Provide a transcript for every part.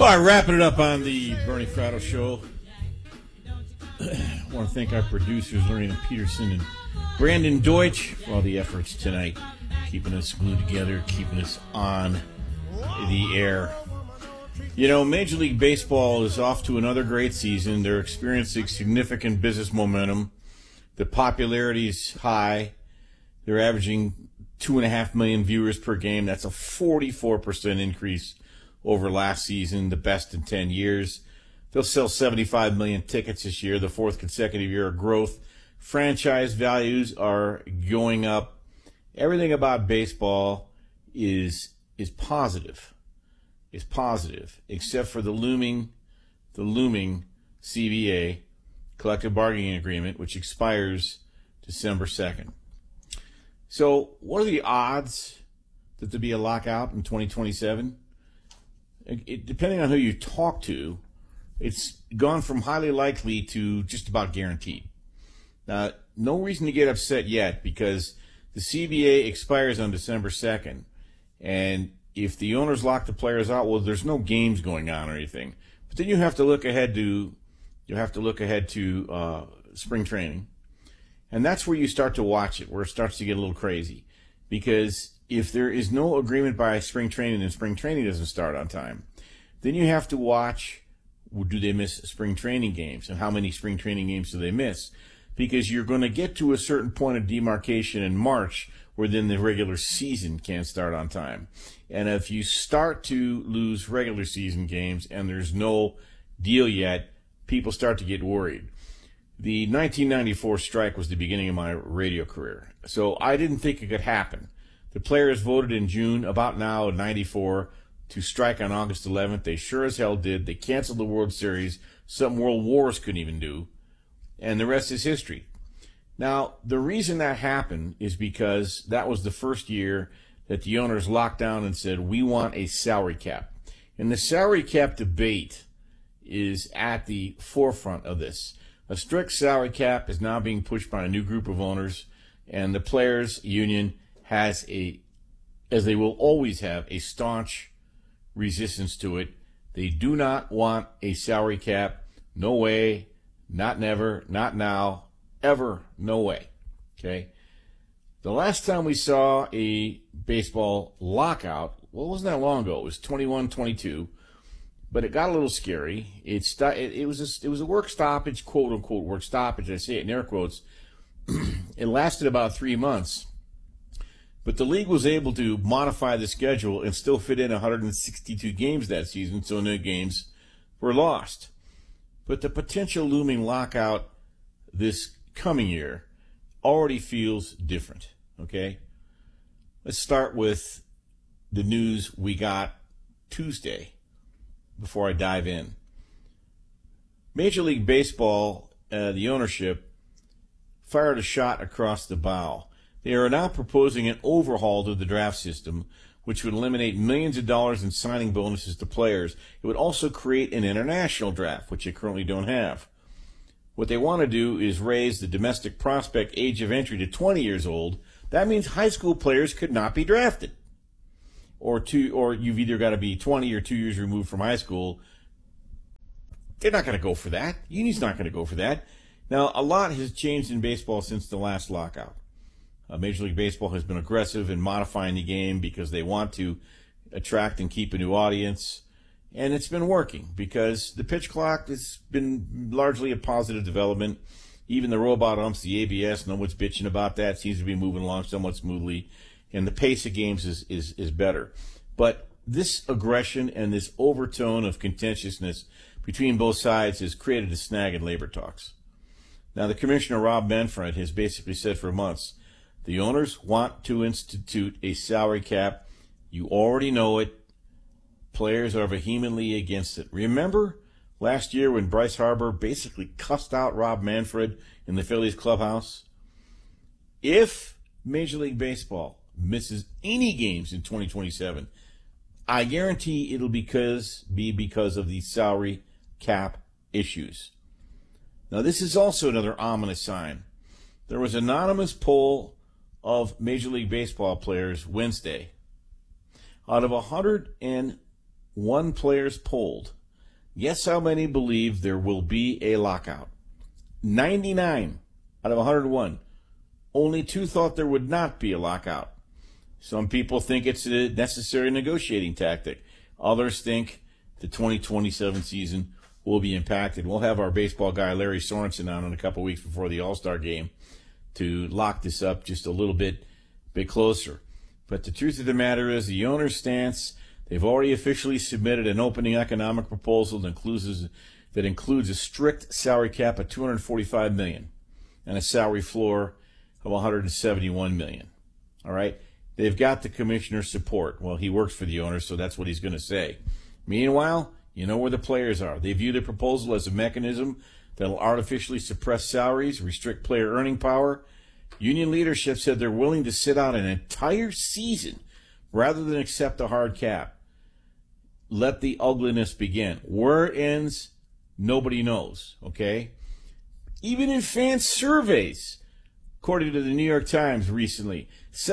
All right, wrapping it up on the Bernie Fratto Show. I want to thank our producers, Lorena Peterson and Brandon Deutsch, for all the efforts tonight, keeping us glued together, keeping us on the air. You know, Major League Baseball is off to another great season. They're experiencing significant business momentum. The popularity is high. They're averaging 2.5 million viewers per game. That's a 44% increase over last season, the best in 10 years. They'll sell 75 million tickets this year, the fourth consecutive year of growth. Franchise values are going up. Everything about baseball is positive. Is positive, except for the looming CBA, collective bargaining agreement, which expires December 2nd. So, what are the odds that there'll be a lockout in 2027? Depending on who you talk to, it's gone from highly likely to just about guaranteed. No reason to get upset yet, because the CBA expires on December 2nd, and if the owners lock the players out, well, there's no games going on or anything. But then you have to look ahead to spring training, and that's where you start to watch it, where it starts to get a little crazy, because if there is no agreement by spring training and spring training doesn't start on time, then you have to watch, do they miss spring training games, and how many spring training games do they miss? Because you're going to get to a certain point of demarcation in March where then the regular season can't start on time. And if you start to lose regular season games and there's no deal yet, people start to get worried. The 1994 strike was the beginning of my radio career, so I didn't think it could happen. The players voted in June, about now, in 94, to strike on August 11th. They sure as hell did. They canceled the World Series, something world wars couldn't even do, and the rest is history. Now, the reason that happened is because that was the first year that the owners locked down and said, we want a salary cap. And the salary cap debate is at the forefront of this. A strict salary cap is now being pushed by a new group of owners, and the players' union has as they will always have, a staunch resistance to it. They do not want a salary cap. No way, not never, not now, ever, no way. Okay? The last time we saw a baseball lockout, well, it wasn't that long ago. It was 21-22, but it got a little scary. It was a work stoppage, quote unquote work stoppage. I say it in air quotes. It lasted about 3 months. But the league was able to modify the schedule and still fit in 162 games that season, so no games were lost. But the potential looming lockout this coming year already feels different, okay? Let's start with the news we got Tuesday before I dive in. Major League Baseball, the ownership, fired a shot across the bow. They are now proposing an overhaul to the draft system, which would eliminate millions of dollars in signing bonuses to players. It would also create an international draft, which they currently don't have. What they want to do is raise the domestic prospect age of entry to 20 years old. That means high school players could not be drafted. Or you've either got to be 20 or 2 years removed from high school. They're not going to go for that. Union's not going to go for that. Now, a lot has changed in baseball since the last lockout. Major League Baseball has been aggressive in modifying the game because they want to attract and keep a new audience. And it's been working because the pitch clock has been largely a positive development. Even the robot umps, the ABS, no one's bitching about that. Seems to be moving along somewhat smoothly. And the pace of games is better. But this aggression and this overtone of contentiousness between both sides has created a snag in labor talks. Now, the commissioner, Rob Manfred, has basically said for months, the owners want to institute a salary cap. You already know it. Players are vehemently against it. Remember last year when Bryce Harper basically cussed out Rob Manfred in the Phillies clubhouse? If Major League Baseball misses any games in 2027, I guarantee it'll be because of the salary cap issues. Now, this is also another ominous sign. There was an anonymous poll of Major League Baseball players Wednesday. Out of 100 101 players polled. Guess how many believe there will be a lockout? 99 out of 101. Only 2 thought there would not be a lockout. Some people think it's a necessary negotiating tactic. Others think the 2027 season will be impacted. We'll have our baseball guy Larry Sorensen on in a couple weeks before the All-Star game to lock this up just a little bit closer. But the truth of the matter is the owner's stance, they've already officially submitted an opening economic proposal that includes a strict salary cap of $245 million and a salary floor of $171 million. All right? They've got the commissioner's support. Well, he works for the owner, so that's what he's going to say. Meanwhile, you know where the players are. They view the proposal as a mechanism that will artificially suppress salaries, restrict player earning power. Union leadership said they're willing to sit out an entire season rather than accept a hard cap. Let the ugliness begin. Where it ends, nobody knows, okay? Even in fan surveys, according to the New York Times recently,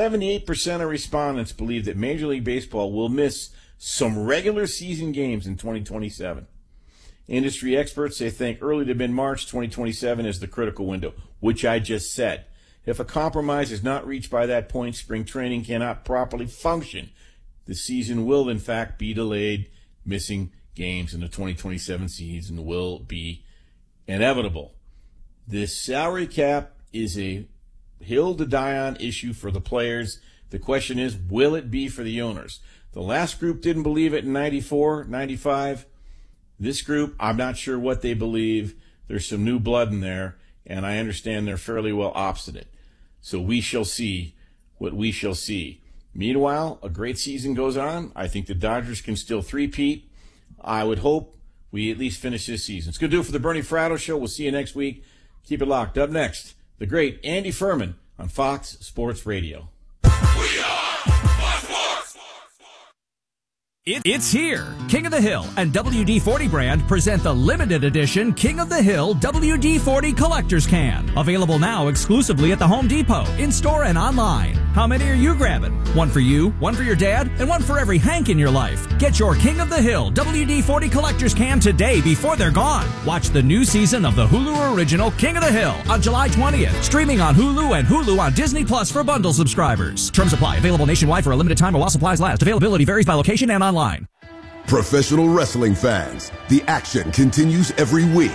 78% of respondents believe that Major League Baseball will miss some regular season games in 2027. Industry experts, they think early to mid-March 2027 is the critical window, which I just said. If a compromise is not reached by that point, spring training cannot properly function. The season will, in fact, be delayed. Missing games in the 2027 season will be inevitable. This salary cap is a hill to die on issue for the players. The question is, will it be for the owners? The last group didn't believe it in 94, 95. This group, I'm not sure what they believe. There's some new blood in there, and I understand they're fairly well obstinate. So we shall see what we shall see. Meanwhile, a great season goes on. I think the Dodgers can still three-peat. I would hope we at least finish this season. It's going to do it for the Bernie Fratto Show. We'll see you next week. Keep it locked. Up next, the great Andy Furman on Fox Sports Radio. We are Fox Sports. It's here. King of the Hill and WD-40 brand present the limited edition King of the Hill WD-40 Collector's Can. Available now exclusively at the Home Depot, in-store and online. How many are you grabbing? One for you, one for your dad, and one for every Hank in your life. Get your King of the Hill WD-40 Collector's Can today before they're gone. Watch the new season of the Hulu original King of the Hill on July 20th. Streaming on Hulu and Hulu on Disney Plus for bundle subscribers. Terms apply. Available nationwide for a limited time while supplies last. Availability varies by location and online. Professional wrestling fans, the action continues every week.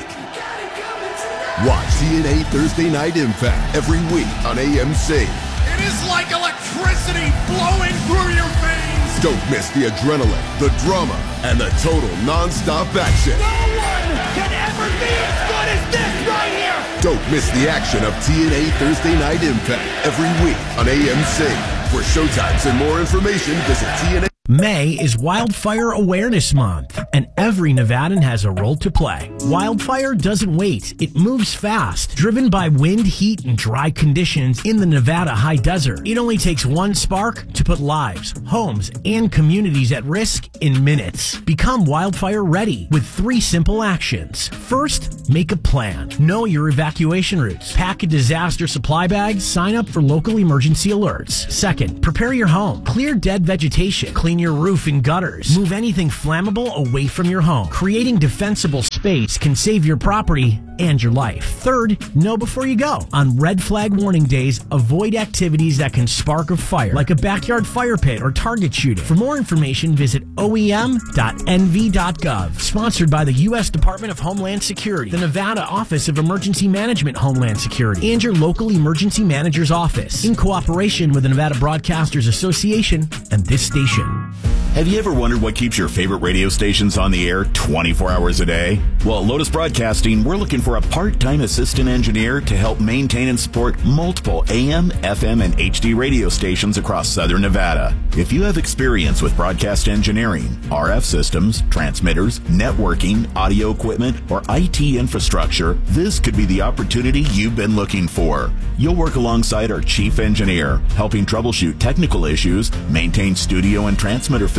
Watch TNA Thursday Night Impact every week on AMC. It is like electricity flowing through your veins. Don't miss the adrenaline, the drama, and the total non-stop action. No one can ever be as good as this right here. Don't miss the action of TNA Thursday Night Impact every week on AMC. For showtimes and more information, visit TNA. May is Wildfire Awareness Month, and every Nevadan has a role to play. Wildfire doesn't wait. It moves fast. Driven by wind, heat, and dry conditions in the Nevada high desert, it only takes one spark to put lives, homes, and communities at risk in minutes. Become wildfire ready with 3 simple actions. First, make a plan. Know your evacuation routes. Pack a disaster supply bag. Sign up for local emergency alerts. Second, prepare your home. Clear dead vegetation. Clean your roof and gutters. Move anything flammable away from your home. Creating defensible space can save your property and your life. Third, know before you go. On red flag warning days, avoid activities that can spark a fire, like a backyard fire pit or target shooting. For more information, visit oem.nv.gov. Sponsored by the U.S. Department of Homeland Security, the Nevada Office of Emergency Management Homeland Security, and your local emergency manager's office, in cooperation with the Nevada Broadcasters Association and this station. Have you ever wondered what keeps your favorite radio stations on the air 24 hours a day? Well, at Lotus Broadcasting, we're looking for a part-time assistant engineer to help maintain and support multiple AM, FM, and HD radio stations across Southern Nevada. If you have experience with broadcast engineering, RF systems, transmitters, networking, audio equipment, or IT infrastructure, this could be the opportunity you've been looking for. You'll work alongside our chief engineer, helping troubleshoot technical issues, maintain studio and transmitter facilities,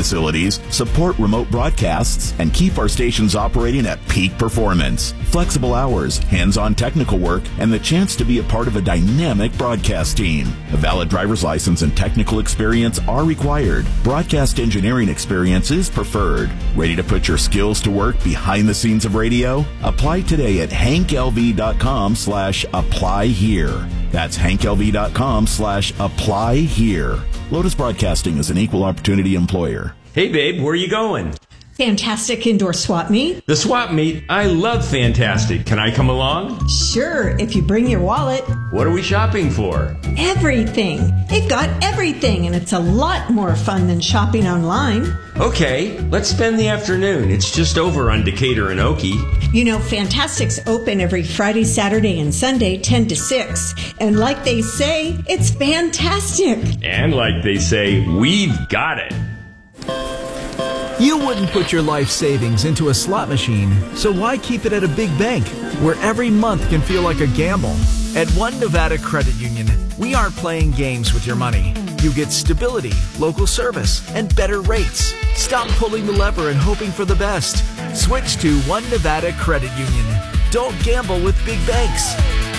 facilities, support remote broadcasts, and keep our stations operating at peak performance. Flexible hours, hands-on technical work, and the chance to be a part of a dynamic broadcast team. A valid driver's license and technical experience are required. Broadcast engineering experience is preferred. Ready to put your skills to work behind the scenes of radio? Apply today at hanklv.com/apply here. That's hanklv.com/apply here. Lotus Broadcasting is an equal opportunity employer. Hey babe, where are you going? Fantastic Indoor Swap Meet. The swap meet? I love Fantastic. Can I come along? Sure, if you bring your wallet. What are we shopping for? Everything. They've got everything, and it's a lot more fun than shopping online. Okay, let's spend the afternoon. It's just over on Decatur and Okie. You know, Fantastic's open every Friday, Saturday, and Sunday, 10 to 6. And like they say, it's fantastic. And like they say, we've got it. You wouldn't put your life savings into a slot machine, so why keep it at a big bank, where every month can feel like a gamble? At One Nevada Credit Union, we aren't playing games with your money. You get stability, local service, and better rates. Stop pulling the lever and hoping for the best. Switch to One Nevada Credit Union. Don't gamble with big banks.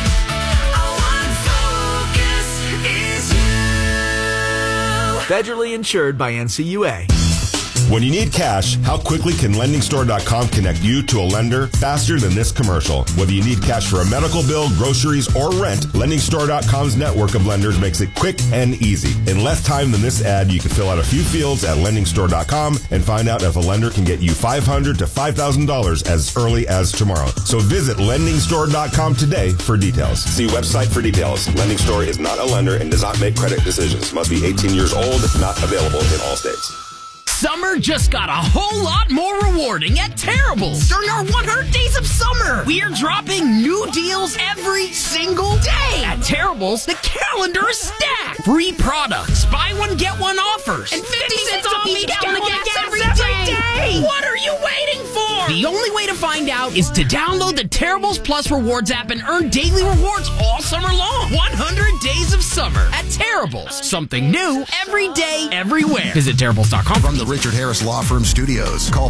Federally insured by NCUA. When you need cash, how quickly can LendingStore.com connect you to a lender faster than this commercial? Whether you need cash for a medical bill, groceries, or rent, LendingStore.com's network of lenders makes it quick and easy. In less time than this ad, you can fill out a few fields at LendingStore.com and find out if a lender can get you $500 to $5,000 as early as tomorrow. So visit LendingStore.com today for details. See website for details. Lending Store is not a lender and does not make credit decisions. Must be 18 years old, not available in all states. Summer just got a whole lot more rewarding at Terrible's. During our 100 Days of Summer, we're dropping new deals every single day. At Terrible's, the calendar is stacked. Free products, buy one, get one offers, and 50 cents off each gallon of gas every day. What are you waiting for? The only way to find out is to download the Terrible's Plus Rewards app and earn daily rewards all summer long. 100 Days of Summer at Terrible's. Something new every day, everywhere. Visit Terrible's.com. From the Richard Harris Law Firm Studios. Call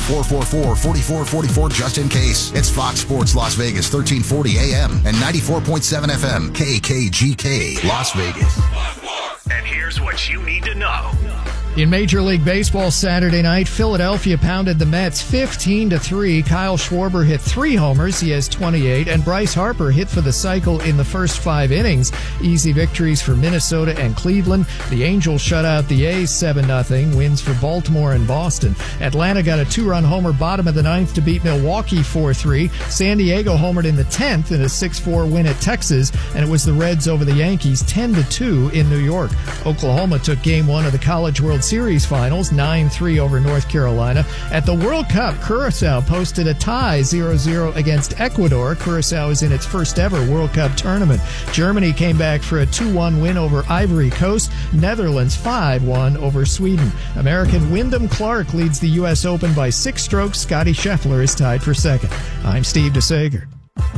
444-4444 just in case. It's Fox Sports Las Vegas, 1340 AM and 94.7 FM, KKGK, Las Vegas. And here's what you need to know. In Major League Baseball Saturday night, Philadelphia pounded the Mets 15-3. Kyle Schwarber hit 3 homers. He has 28. And Bryce Harper hit for the cycle in the first 5 innings. Easy victories for Minnesota and Cleveland. The Angels shut out the A's 7-0. Wins for Baltimore and Boston. Atlanta got a 2-run homer bottom of the 9th to beat Milwaukee 4-3. San Diego homered in the 10th in a 6-4 win at Texas. And it was the Reds over the Yankees 10-2 in New York. Oklahoma took Game 1 of the College World Series Finals 9-3 over North Carolina. At the World Cup, Curacao posted a tie 0-0 against Ecuador. Curacao is in its first ever World Cup tournament. Germany came back for a 2-1 win over Ivory Coast. Netherlands 5-1 over Sweden. American Wyndham Clark leads the U.S. Open by 6 strokes. Scotty Scheffler is tied for second. I'm Steve DeSager.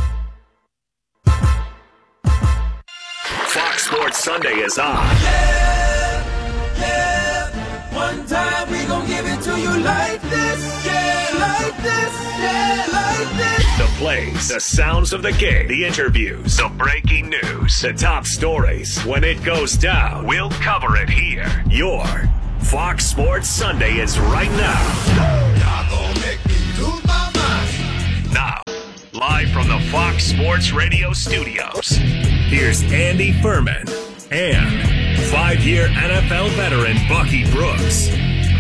Fox Sports Sunday is on. One time we gon' give it to you like this, yeah, like this, yeah, like this. The plays, the sounds of the game, the interviews, the breaking news, the top stories. When it goes down, we'll cover it here. Your Fox Sports Sunday is right now. Y'all gon' make me lose my mind. Now, live from the Fox Sports Radio studios, here's Andy Furman and 5-year NFL veteran Bucky Brooks.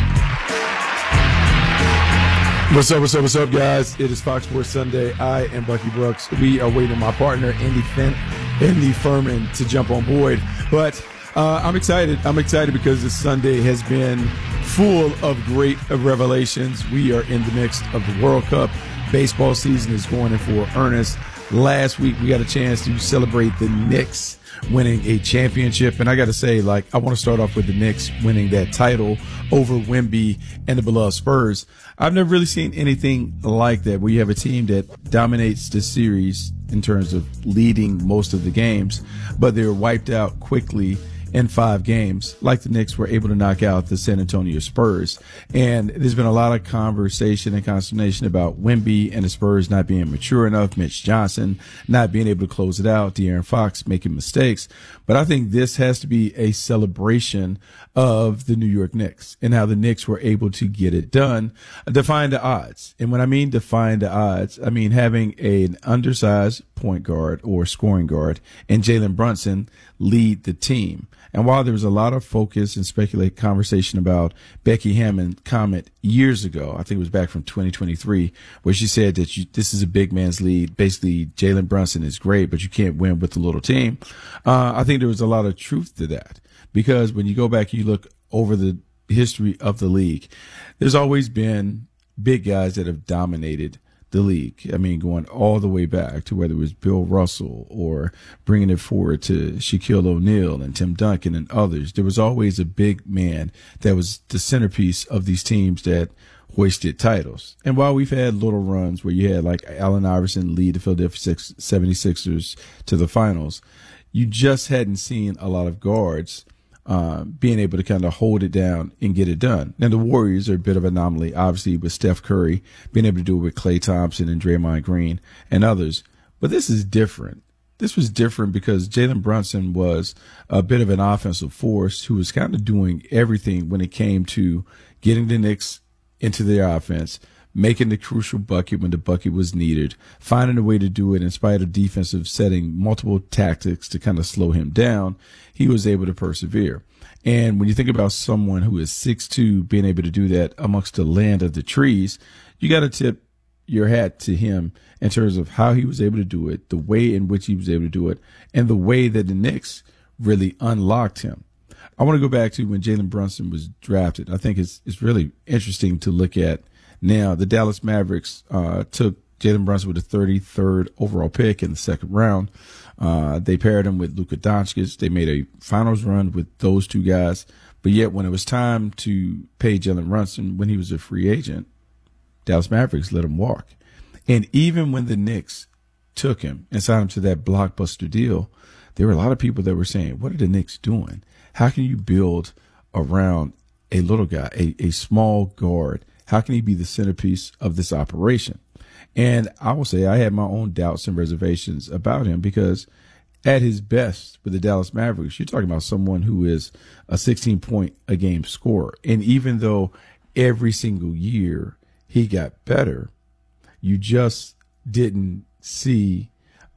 What's up, guys? It is Fox Sports Sunday. I am Bucky Brooks. We are waiting on my partner, Andy Furman, to jump on board. But I'm excited. I'm excited because this Sunday has been full of great revelations. We are in the midst of the World Cup. Baseball season is going in for earnest. Last week, we got a chance to celebrate the Knicks winning a championship. And I got to say, I want to start off with the Knicks winning that title over Wemby and the beloved Spurs. I've never really seen anything like that, where you have a team that dominates the series in terms of leading most of the games, but they're wiped out quickly in 5 games, like the Knicks were able to knock out the San Antonio Spurs. And there's been a lot of conversation and consternation about Wemby and the Spurs not being mature enough, Mitch Johnson not being able to close it out, De'Aaron Fox making mistakes. But I think this has to be a celebration of the New York Knicks and how the Knicks were able to get it done, defying the odds. And when I mean defying the odds, I mean having an undersized point guard or scoring guard and Jalen Brunson lead the team. And while there was a lot of focus and speculated conversation about Becky Hammond's comment years ago, I think it was back from 2023, where she said that this is a big man's league. Basically, Jalen Brunson is great, but you can't win with a little team. I think there was a lot of truth to that, because when you go back and you look over the history of the league, there's always been big guys that have dominated the league. I mean, going all the way back to whether it was Bill Russell or bringing it forward to Shaquille O'Neal and Tim Duncan and others. There was always a big man that was the centerpiece of these teams that hoisted titles. And while we've had little runs where you had like Allen Iverson lead the Philadelphia 76ers to the finals, you just hadn't seen a lot of guards being able to kind of hold it down and get it done. Now, the Warriors are a bit of an anomaly, obviously, with Steph Curry being able to do it with Klay Thompson and Draymond Green and others. But this is different. This was different because Jalen Brunson was a bit of an offensive force who was kind of doing everything when it came to getting the Knicks into their offense, making the crucial bucket when the bucket was needed, finding a way to do it in spite of defensive setting multiple tactics to kind of slow him down. He was able to persevere. And when you think about someone who is 6'2", being able to do that amongst the land of the trees, you got to tip your hat to him in terms of how he was able to do it, the way in which he was able to do it, and the way that the Knicks really unlocked him. I want to go back to when Jalen Brunson was drafted. I think it's really interesting to look at now. The Dallas Mavericks took Jalen Brunson with the 33rd overall pick in the second round. They paired him with Luka Doncic. They made a finals run with those two guys. But yet when it was time to pay Jalen Brunson when he was a free agent, Dallas Mavericks let him walk. And even when the Knicks took him and signed him to that blockbuster deal, there were a lot of people that were saying, what are the Knicks doing? How can you build around a little guy, a small guard? How can he be the centerpiece of this operation? And I will say I had my own doubts and reservations about him because at his best with the Dallas Mavericks, you're talking about someone who is a 16-point-a-game scorer. And even though every single year he got better, you just didn't see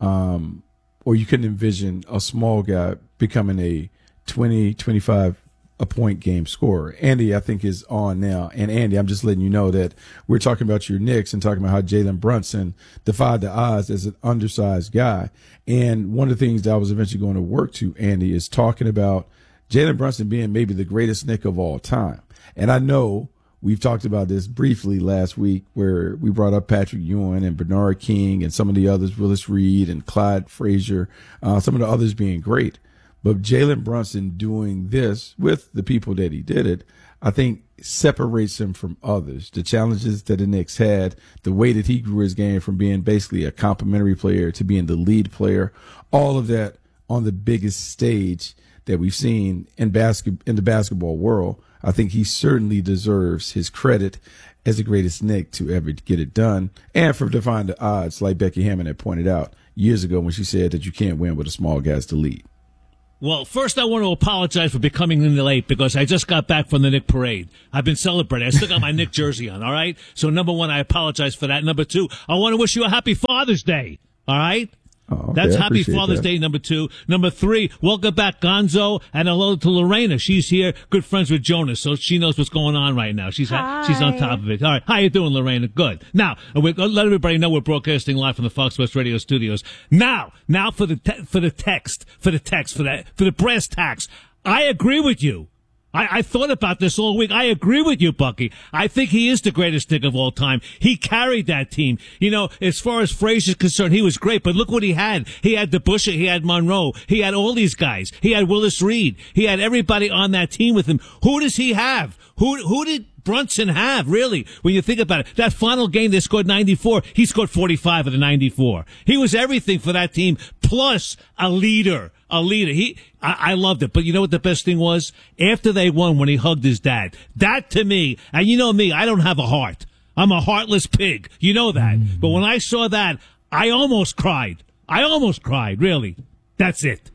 or you couldn't envision a small guy becoming a 20, 25 a point game scorer. Andy, I think, is on now. And Andy, I'm just letting you know that we're talking about your Knicks and talking about how Jalen Brunson defied the odds as an undersized guy. And one of the things that I was eventually going to work to, Andy, is talking about Jalen Brunson being maybe the greatest Knick of all time. And I know we've talked about this briefly last week where we brought up Patrick Ewing and Bernard King and some of the others, Willis Reed and Clyde Frazier, some of the others being great. But Jalen Brunson doing this with the people that he did it, I think separates him from others. The challenges that the Knicks had, the way that he grew his game from being basically a complimentary player to being the lead player, all of that on the biggest stage that we've seen in the basketball world. I think he certainly deserves his credit as the greatest Knick to ever get it done, and for defying the odds, like Becky Hammond had pointed out years ago when she said that you can't win with a small guy to lead. Well, first I want to apologize for becoming late because I just got back from the Knick parade. I've been celebrating. I still got my Knick jersey on, all right? So, number one, I apologize for that. Number two, I want to wish you a happy Father's Day, all right? Oh, okay. That's Happy Father's Day, number two. Number three, welcome back, Gonzo, and hello to Lorena. She's here, good friends with Jonas, so she knows what's going on right now. She's on top of it. All right, how you doing, Lorena? Good. Now, let everybody know we're broadcasting live from the Fox Sports Radio studios. Now for the brass tacks. I agree with you. I thought about this all week. I agree with you, Bucky. I think he is the greatest Knick of all time. He carried that team. You know, as far as Frazier's concerned, he was great, but look what he had. He had DeBusschere, he had Monroe, he had all these guys. He had Willis Reed. He had everybody on that team with him. Who does he have? Who did Brunson have, really, when you think about it? That final game they scored 94, he scored 45 of the 94. He was everything for that team, plus a leader. I loved it. But you know what the best thing was? After they won, when he hugged his dad. That to me, and you know me, I don't have a heart. I'm a heartless pig. You know that. But when I saw that, I almost cried. Really. That's it.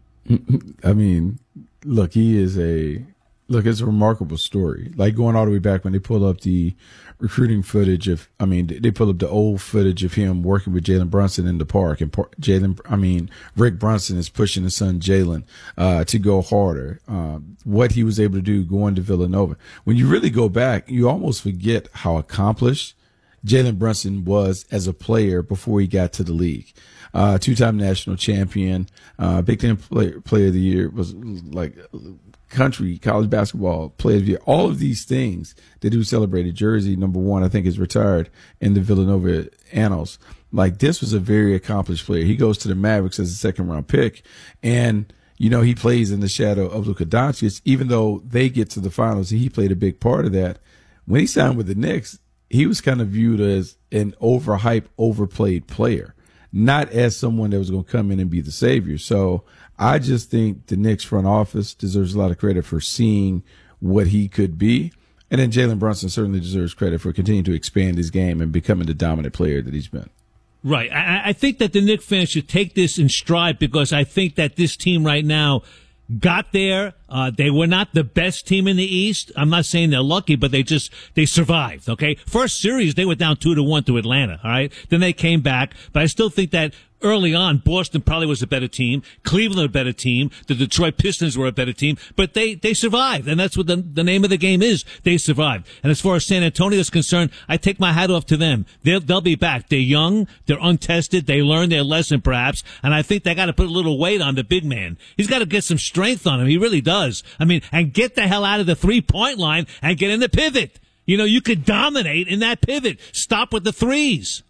I mean, look, it's a remarkable story. Like going all the way back when they pull up the recruiting footage they pull up the old footage of him working with Jalen Brunson in the park, and Rick Brunson is pushing his son Jalen to go harder. What he was able to do going to Villanova. When you really go back, you almost forget how accomplished Jalen Brunson was as a player before he got to the league. Two-time national champion, Big Ten player of the year, was like country college basketball player of the year. All of these things that he was celebrated. Jersey number 1, I think, is retired in the Villanova annals. Like, this was a very accomplished player. He goes to the Mavericks as a second-round pick, and he plays in the shadow of Luka Doncic. Even though they get to the finals, he played a big part of that. When he signed with the Knicks, he was kind of viewed as an overhyped, overplayed player, not as someone that was going to come in and be the savior. So I just think the Knicks front office deserves a lot of credit for seeing what he could be. And then Jalen Brunson certainly deserves credit for continuing to expand his game and becoming the dominant player that he's been. Right. I think that the Knicks fans should take this in stride, because I think that this team right now got there. They were not the best team in the East. I'm not saying they're lucky, but they survived. Okay. First series, they were down 2-1 to Atlanta. All right. Then they came back, but I still think that early on, Boston probably was a better team. Cleveland a better team. The Detroit Pistons were a better team, but they survived. And that's what the name of the game is. They survived. And as far as San Antonio is concerned, I take my hat off to them. They'll be back. They're young. They're untested. They learned their lesson perhaps. And I think they got to put a little weight on the big man. He's got to get some strength on him. He really does. I mean, and get the hell out of the 3-point line and get in the pivot. You could dominate in that pivot. Stop with the threes.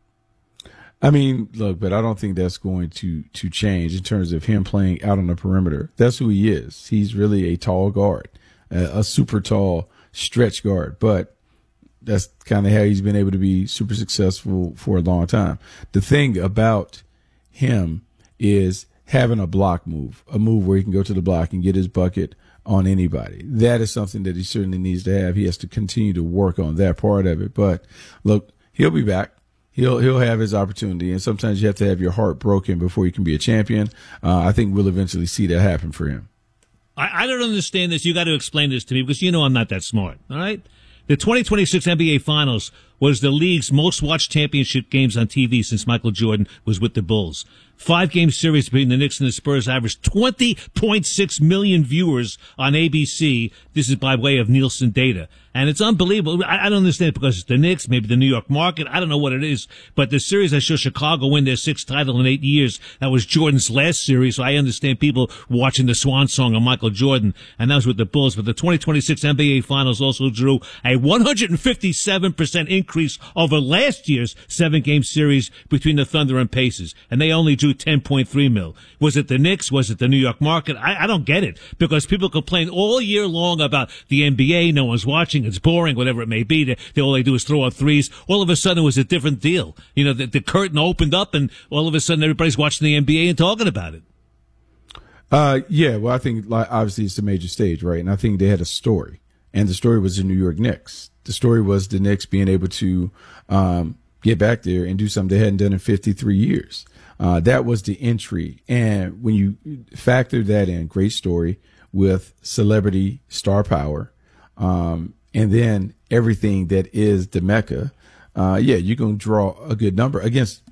I mean, look, but I don't think that's going to change in terms of him playing out on the perimeter. That's who he is. He's really a tall guard, a super tall stretch guard, but that's kind of how he's been able to be super successful for a long time. The thing about him is having a block move, a move where he can go to the block and get his bucket on anybody. That is something that he certainly needs to have. He has to continue to work on that part of it. But look, he'll be back. He'll have his opportunity, and sometimes you have to have your heart broken before you can be a champion. I think we'll eventually see that happen for him. I don't understand this. You got to explain this to me, because I'm not that smart. All right, the 2026 NBA Finals was the league's most watched championship games on TV since Michael Jordan was with the Bulls. 5-game series between the Knicks and the Spurs averaged 20.6 million viewers on ABC. This is by way of Nielsen data. And it's unbelievable. I don't understand it, because it's the Knicks, maybe the New York market. I don't know what it is. But the series that shows Chicago win their 6th title in 8 years, that was Jordan's last series. So I understand people watching the swan song of Michael Jordan, and that was with the Bulls. But the 2026 NBA Finals also drew a 157% increase over last year's 7-game series between the Thunder and Pacers. And they only drew 10.3 mil. Was it the Knicks? Was it the New York market? I don't get it, because people complain all year long about the NBA. No one's watching. It's boring, whatever it may be. All they do is throw up threes. All of a sudden, it was a different deal. The curtain opened up, and all of a sudden, everybody's watching the NBA and talking about it. Yeah, well, I think obviously it's the major stage, right? And I think they had a story, and the story was the New York Knicks. The story was the Knicks being able to get back there and do something they hadn't done in 53 years. That was the entry. And when you factor that in, great story with celebrity star power, and then everything that is the Mecca, you're going to draw a good number against